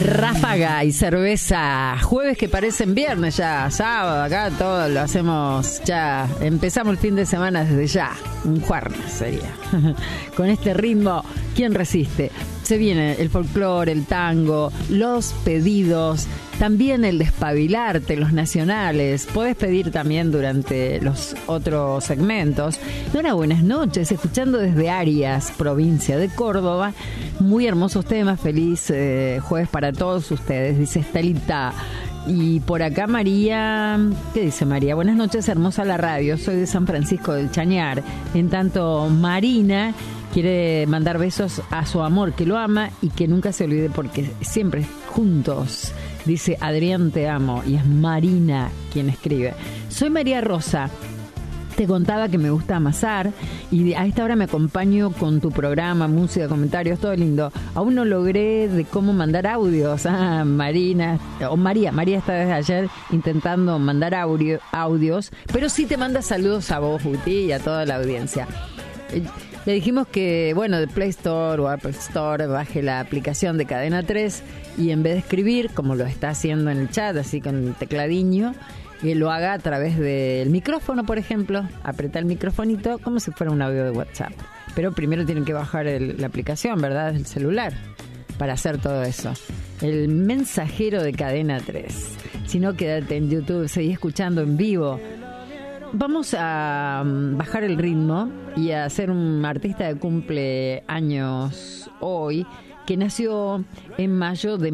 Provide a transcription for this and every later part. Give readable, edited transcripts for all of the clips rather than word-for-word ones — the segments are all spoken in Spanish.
Ráfaga y cerveza, jueves que parecen viernes ya, sábado, acá todo lo hacemos ya, empezamos el fin de semana desde ya, un jueves sería, con este ritmo, ¿quién resiste? Se viene el folclore, el tango, los pedidos, también el despabilarte, los nacionales, podés pedir también durante los otros segmentos. Dona, buenas noches, escuchando desde Arias, provincia de Córdoba, muy hermosos temas, feliz jueves para todos ustedes, dice Estelita. Y por acá María, ¿qué dice María? Buenas noches, hermosa la radio, soy de San Francisco del Chañar. En tanto, Marina quiere mandar besos a su amor, que lo ama y que nunca se olvide porque siempre juntos. Dice Adrián, te amo, y es Marina quien escribe. Soy María Rosa. Te contaba que me gusta amasar y a esta hora me acompaño con tu programa, música, comentarios, todo lindo. Aún no logré de cómo mandar audios. María está desde ayer intentando mandar audios, pero sí te manda saludos a vos, Guti, y a toda la audiencia. Le dijimos que, bueno, de Play Store o Apple Store baje la aplicación de Cadena 3 y en vez de escribir, como lo está haciendo en el chat, así con el tecladiño, que lo haga a través del micrófono, por ejemplo, aprieta el microfonito como si fuera un audio de WhatsApp. Pero primero tienen que bajar la aplicación, ¿verdad?, del celular, para hacer todo eso. El mensajero de Cadena 3. Si no, quédate en YouTube, seguí escuchando en vivo. Vamos a bajar el ritmo y a hacer un artista de cumpleaños hoy, que nació en mayo de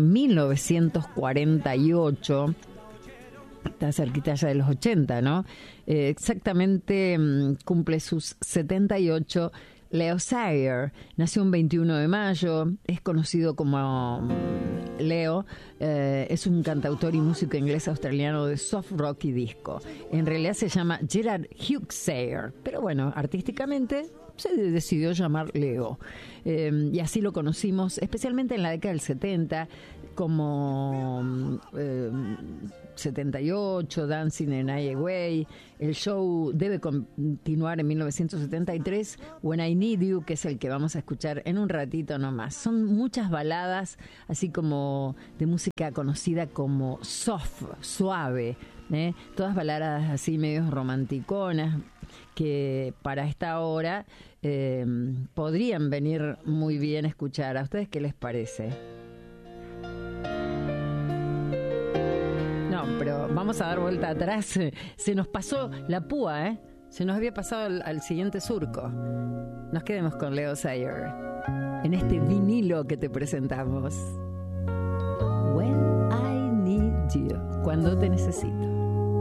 1948. Está cerquita ya de los 80, ¿no? Exactamente cumple sus 78. Leo Sayer nació un 21 de mayo, es conocido como Leo, es un cantautor y músico inglés australiano de soft rock y disco. En realidad se llama Gerard Hugh Sayer, pero bueno, artísticamente se decidió llamar Leo. Y así lo conocimos, especialmente en la década del 70, como 78, Dancing in Highway. El show debe continuar en 1973, When I Need You, que es el que vamos a escuchar en un ratito nomás. Son muchas baladas, así como de música conocida como soft, suave, todas baladas así medio romanticonas, que para esta hora podrían venir muy bien a escuchar. ¿A ustedes qué les parece? No, pero vamos a dar vuelta atrás. Se nos pasó la púa, se nos había pasado al siguiente surco. Nos quedemos con Leo Sayer en este vinilo que te presentamos. When I Need You, cuando te necesito.